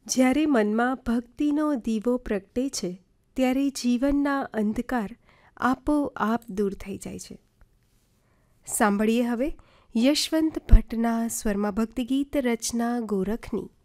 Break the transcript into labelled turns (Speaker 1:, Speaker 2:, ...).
Speaker 1: જ્યારે મનમાં ભક્તિનો દીવો પ્રગટે છે ત્યારે જીવનના અંધકાર આપોઆપ દૂર થઈ જાય છે. સાંભળીએ હવે યશવંત ભટ્ટના સ્વરમાં ભક્તિગીત રચના ગોરખની.